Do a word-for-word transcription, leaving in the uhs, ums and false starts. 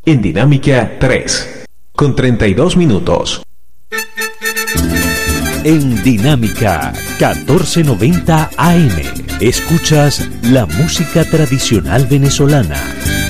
En Dinámica tres, con treinta y dos minutos. En Dinámica catorce noventa A M, escuchas la música tradicional venezolana.